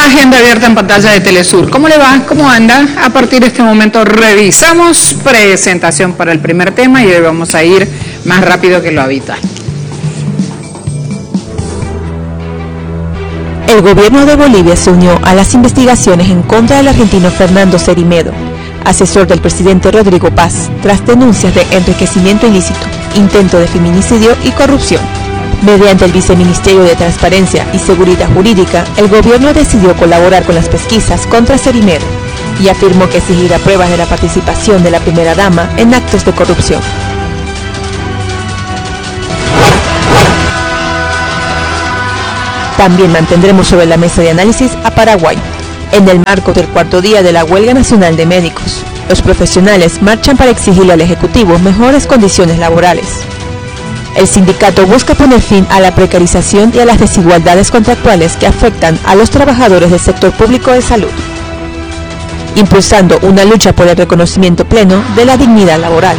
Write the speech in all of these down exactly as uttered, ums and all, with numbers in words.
Agenda abierta en pantalla de Telesur. ¿Cómo le va? ¿Cómo anda? A partir de este momento revisamos presentación para el primer tema y hoy vamos a ir más rápido que lo habitual. El gobierno de Bolivia se unió a las investigaciones en contra del argentino Fernando Cerimedo, asesor del presidente Rodrigo Paz, tras denuncias de enriquecimiento ilícito, intento de feminicidio y corrupción. Mediante el Viceministerio de Transparencia y Seguridad Jurídica, el gobierno decidió colaborar con las pesquisas contra Cerimedo y afirmó que exigirá pruebas de la participación de la primera dama en actos de corrupción. También mantendremos sobre la mesa de análisis a Paraguay, en el marco del cuarto día de la Huelga Nacional de Médicos. Los profesionales marchan para exigirle al Ejecutivo mejores condiciones laborales. El sindicato busca poner fin a la precarización y a las desigualdades contractuales que afectan a los trabajadores del sector público de salud, impulsando una lucha por el reconocimiento pleno de la dignidad laboral.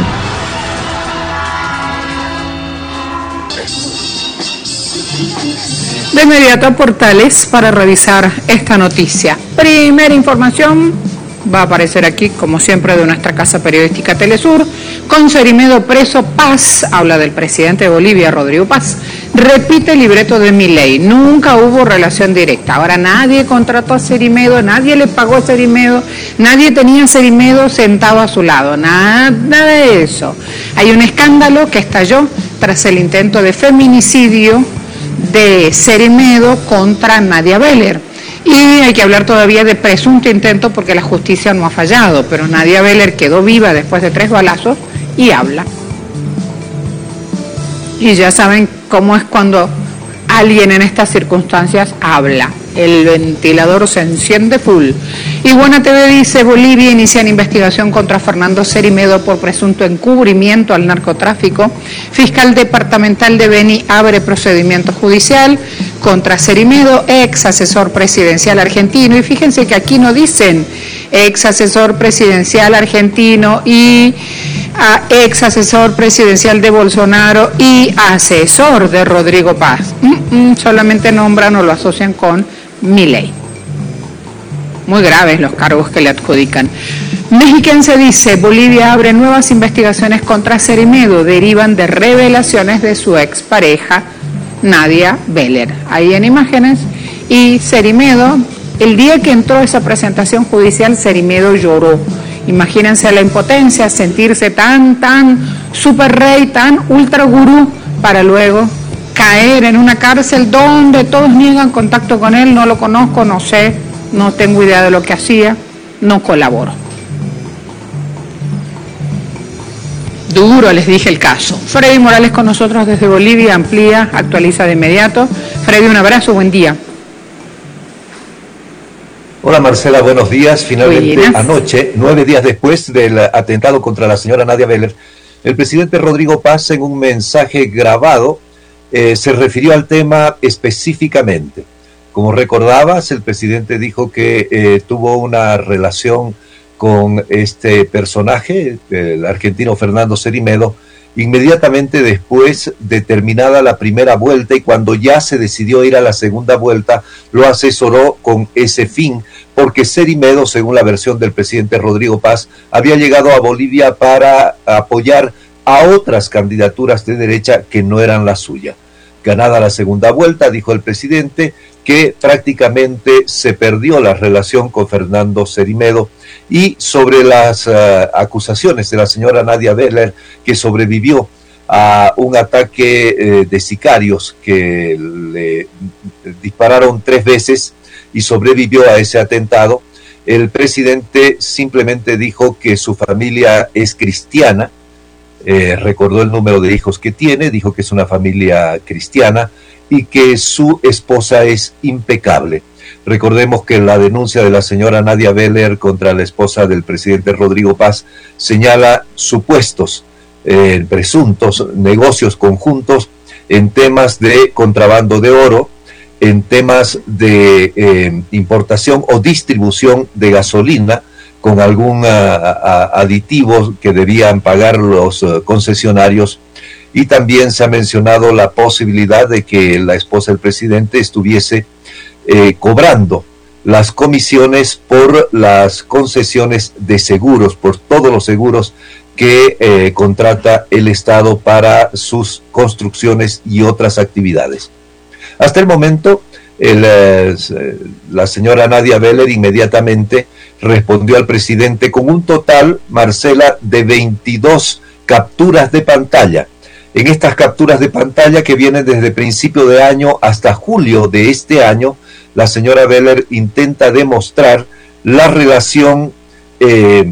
De inmediato a Portales para revisar esta noticia. Primera información va a aparecer aquí, como siempre, de nuestra casa periodística Telesur. Con Cerimedo preso, Paz, habla del presidente de Bolivia, Rodrigo Paz, repite el libreto de Milei. Nunca hubo relación directa. Ahora nadie contrató a Cerimedo, nadie le pagó a Cerimedo, nadie tenía a Cerimedo sentado a su lado. Nada de eso. Hay un escándalo que estalló tras el intento de feminicidio de Cerimedo contra Nadia Beller. Y hay que hablar todavía de presunto intento porque la justicia no ha fallado, pero Nadia Beller quedó viva después de tres balazos y habla. Y ya saben cómo es cuando alguien en estas circunstancias habla. El ventilador se enciende full. Y Buena T V dice, Bolivia inicia investigación contra Fernando Cerimedo por presunto encubrimiento al narcotráfico. Fiscal departamental de Beni abre procedimiento judicial contra Cerimedo, ex asesor presidencial argentino. Y fíjense que aquí no dicen ex asesor presidencial argentino y uh, ex asesor presidencial de Bolsonaro y asesor de Rodrigo Paz. Mm, mm, solamente nombran o lo asocian con Milei. Muy graves los cargos que le adjudican. Mexiquense dice, Bolivia abre nuevas investigaciones contra Cerimedo, derivan de revelaciones de su expareja Nadia Beller. Ahí en imágenes. Y Cerimedo, el día que entró esa presentación judicial, Cerimedo lloró. Imagínense la impotencia, sentirse tan, tan super rey, tan ultra gurú, para luego caer en una cárcel donde todos niegan contacto con él. No lo conozco, no sé, no tengo idea de lo que hacía, no colaboro. Duro, les dije el caso. Freddy Morales con nosotros desde Bolivia, amplía, actualiza de inmediato. Freddy, un abrazo, buen día. Hola Marcela, buenos días. Finalmente Buenas. Anoche, nueve días después del atentado contra la señora Nadia Beller, el presidente Rodrigo Paz, en un mensaje grabado, eh, se refirió al tema específicamente. Como recordabas, el presidente dijo que eh, tuvo una relación con este personaje, el argentino Fernando Cerimedo, inmediatamente después de terminada la primera vuelta, y cuando ya se decidió ir a la segunda vuelta, lo asesoró con ese fin, porque Cerimedo, según la versión del presidente Rodrigo Paz, había llegado a Bolivia para apoyar a otras candidaturas de derecha que no eran la suya. Ganada la segunda vuelta, dijo el presidente que prácticamente se perdió la relación con Fernando Cerimedo, y sobre las uh, acusaciones de la señora Nadia Beller, que sobrevivió a un ataque eh, de sicarios que le dispararon tres veces y sobrevivió a ese atentado, el presidente simplemente dijo que su familia es cristiana. Eh, recordó el número de hijos que tiene, dijo que es una familia cristiana y que su esposa es impecable. Recordemos que la denuncia de la señora Nadia Beller contra la esposa del presidente Rodrigo Paz señala supuestos, eh, presuntos negocios conjuntos en temas de contrabando de oro, en temas de eh, importación o distribución de gasolina, con algún uh, aditivo que debían pagar los uh, concesionarios, y también se ha mencionado la posibilidad de que la esposa del presidente estuviese eh, cobrando las comisiones por las concesiones de seguros, por todos los seguros que eh, contrata el Estado para sus construcciones y otras actividades. Hasta el momento, el, eh, la señora Nadia Beller inmediatamente respondió al presidente con un total, Marcela, de veintidós capturas de pantalla. En estas capturas de pantalla que vienen desde principio de año hasta julio de este año, la señora Beller intenta demostrar la relación eh,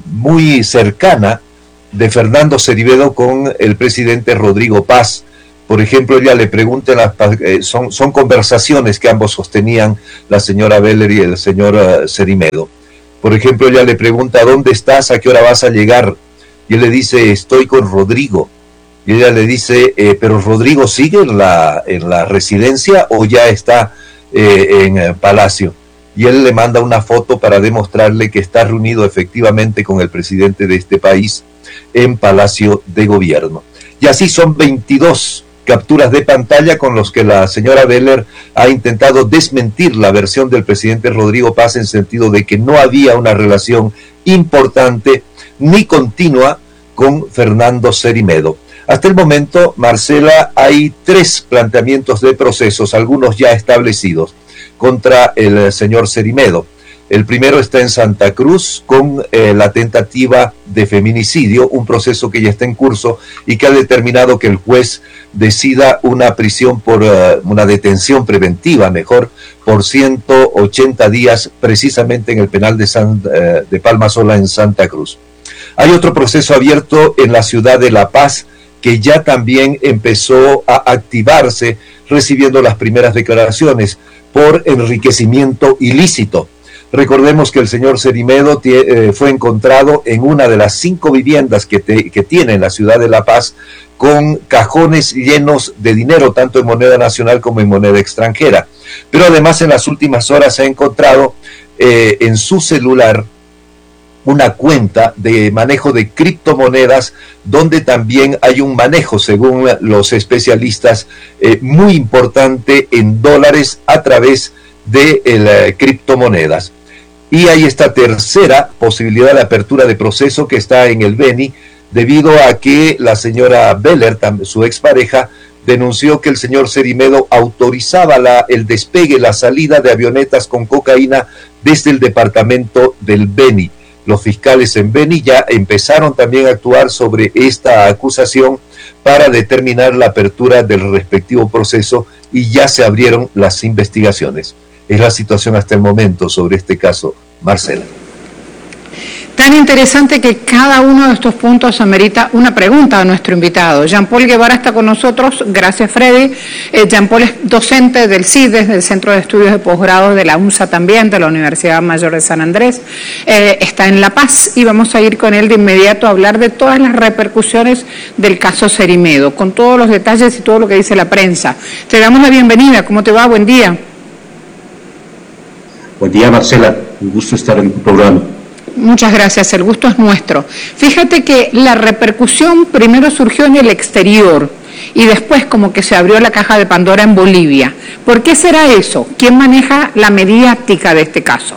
muy cercana de Fernando Cervedo con el presidente Rodrigo Paz. Por ejemplo, ella le pregunta, las, eh, son, son conversaciones que ambos sostenían, la señora Beller y el señor uh, Cervedo. Por ejemplo, ella le pregunta, ¿dónde estás? ¿A qué hora vas a llegar? Y él le dice, estoy con Rodrigo. Y ella le dice, eh, ¿pero Rodrigo sigue en la, en la residencia o ya está eh, en el Palacio? Y él le manda una foto para demostrarle que está reunido efectivamente con el presidente de este país en Palacio de Gobierno. Y así son veintidós capturas de pantalla con los que la señora Beller ha intentado desmentir la versión del presidente Rodrigo Paz en sentido de que no había una relación importante ni continua con Fernando Cervedo. Hasta el momento, Marcela, hay tres planteamientos de procesos, algunos ya establecidos, contra el señor Cervedo. El primero está en Santa Cruz con eh, la tentativa de feminicidio, un proceso que ya está en curso y que ha determinado que el juez decida una prisión por uh, una detención preventiva, mejor, por ciento ochenta días precisamente en el penal de, San, uh, de Palma Sola en Santa Cruz. Hay otro proceso abierto en la ciudad de La Paz que ya también empezó a activarse recibiendo las primeras declaraciones por enriquecimiento ilícito. Recordemos que el señor Cervedo eh, fue encontrado en una de las cinco viviendas que, te, que tiene en la ciudad de La Paz con cajones llenos de dinero, tanto en moneda nacional como en moneda extranjera. Pero además en las últimas horas se ha encontrado eh, en su celular una cuenta de manejo de criptomonedas donde también hay un manejo, según los especialistas, eh, muy importante en dólares a través de eh, criptomonedas. Y hay esta tercera posibilidad de apertura de proceso que está en el Beni, debido a que la señora Beller, su expareja, denunció que el señor Cervedo autorizaba la, el despegue, la salida de avionetas con cocaína desde el departamento del Beni. Los fiscales en Beni ya empezaron también a actuar sobre esta acusación para determinar la apertura del respectivo proceso y ya se abrieron las investigaciones. Es la situación hasta el momento sobre este caso, Marcela. Tan interesante que cada uno de estos puntos amerita una pregunta a nuestro invitado. Jean-Paul Guevara está con nosotros, gracias Freddy. Eh, Jean-Paul es docente del CIDES, del Centro de Estudios de Posgrado de la UNSA también, de la Universidad Mayor de San Andrés. Eh, está en La Paz y vamos a ir con él de inmediato a hablar de todas las repercusiones del caso Cervedo, con todos los detalles y todo lo que dice la prensa. Te damos la bienvenida, ¿cómo te va? Buen día. Buen día, Marcela, un gusto estar en tu programa. Muchas gracias, el gusto es nuestro. Fíjate que la repercusión primero surgió en el exterior y después como que se abrió la caja de Pandora en Bolivia. ¿Por qué será eso? ¿Quién maneja la mediática de este caso?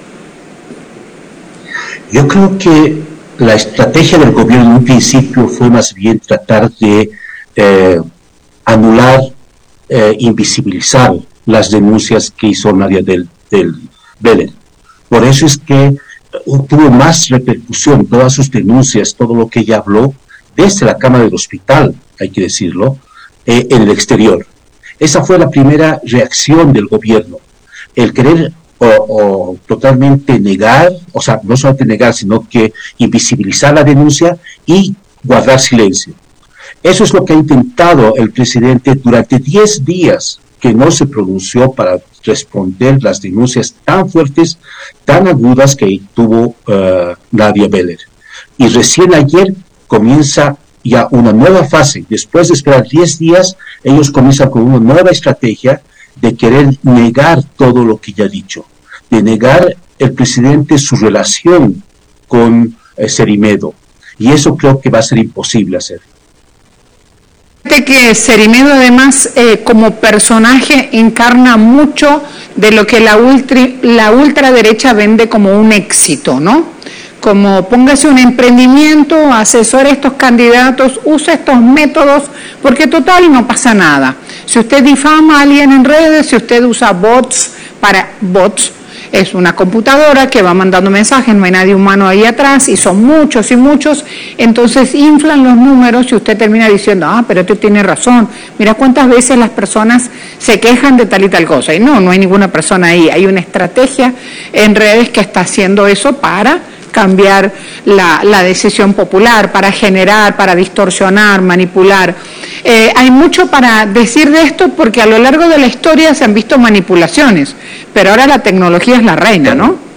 Yo creo que la estrategia del gobierno en un principio fue más bien tratar de eh, anular, eh, invisibilizar las denuncias que hizo Nadia del, del Beller. Por eso es que tuvo más repercusión todas sus denuncias, todo lo que ella habló, desde la cama del hospital, hay que decirlo, eh, en el exterior. Esa fue la primera reacción del gobierno, el querer o, o totalmente negar, o sea, no solamente negar, sino que invisibilizar la denuncia y guardar silencio. Eso es lo que ha intentado el presidente durante diez días, que no se pronunció para responder las denuncias tan fuertes, tan agudas que tuvo uh, Nadia Beller. Y recién ayer comienza ya una nueva fase. Después de esperar diez días, ellos comienzan con una nueva estrategia de querer negar todo lo que ya ha dicho, de negar el presidente su relación con eh, Cervedo. Y eso creo que va a ser imposible hacer. usted que Cerimedo además eh, como personaje encarna mucho de lo que la, ultra, la ultraderecha vende como un éxito, ¿no? Como póngase un emprendimiento, asesore a estos candidatos, use estos métodos, porque total no pasa nada. Si usted difama a alguien en redes, si usted usa bots para bots, es una computadora que va mandando mensajes, no hay nadie humano ahí atrás y son muchos y muchos, entonces inflan los números y usted termina diciendo, ah, pero tú tienes razón, mira cuántas veces las personas se quejan de tal y tal cosa. Y no, no hay ninguna persona ahí, hay una estrategia en redes que está haciendo eso para cambiar la, la decisión popular, para generar, para distorsionar, manipular. Eh, hay mucho para decir de esto porque a lo largo de la historia se han visto manipulaciones, pero ahora la tecnología es la reina, ¿no?